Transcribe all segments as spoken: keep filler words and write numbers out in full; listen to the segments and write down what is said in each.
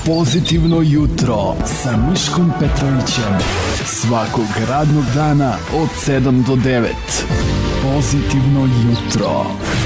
Pozitivno jutro sa Miškom Petrovićem. Svakog radnog dana od sedam do devet. Pozitivno jutro.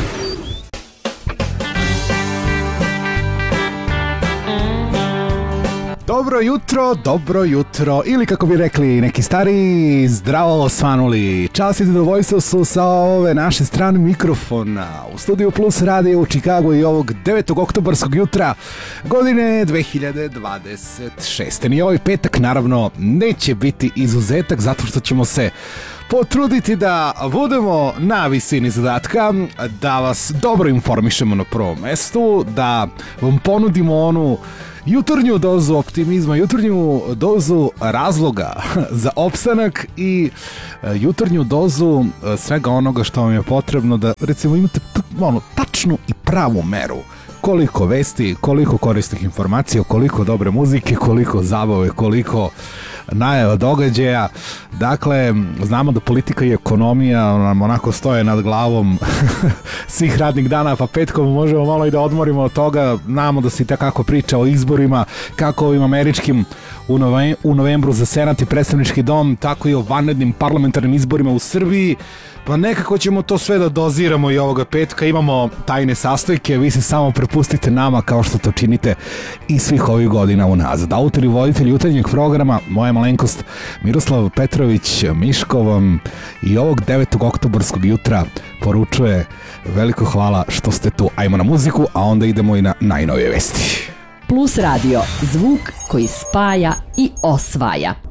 Dobro jutro, dobro jutro, ili kako bi rekli neki stari, zdravo svanuli. Čast i zadovoljstvo su sa ove naše strane mikrofona u Studiju Plus radio u Čikagu i ovog devetog oktobarskog jutra godine dve hiljade dvadeset šeste. Ni ovaj petak naravno neće biti izuzetak zato što ćemo se potruditi da budemo na visini zadatka, da vas dobro informišemo na prvom mestu, da vam ponudimo onu jutarnju dozu optimizma, jutarnju dozu razloga za opstanak i jutarnju dozu svega onoga što vam je potrebno da, recimo, imate ono, tačnu i pravu meru. Koliko vesti, koliko korisnih informacija, koliko dobre muzike, koliko zabave, koliko najava događaja. Dakle, znamo da politika i ekonomija nam onako stoje nad glavom svih radnih dana, pa petkom možemo malo i da odmorimo od toga. Znamo da se i takako priča o izborima, kako ovim američkim u, nove, u novembru za Senat i predstavnički dom, tako i o vanrednim parlamentarnim izborima u Srbiji. Pa nekako ćemo to sve da doziramo i ovoga petka. Imamo tajne sastojke, vi se samo prepustite nama kao što to činite i svih ovih godina unazad. Autor i voditelj jutarnjeg programa, moja malenkost Miroslav Petrović, Miško vam i ovog devetog oktobarskog jutra poručuje veliko hvala što ste tu. Ajmo na muziku, a onda idemo i na najnovije vesti. Plus radio, zvuk koji spaja i osvaja.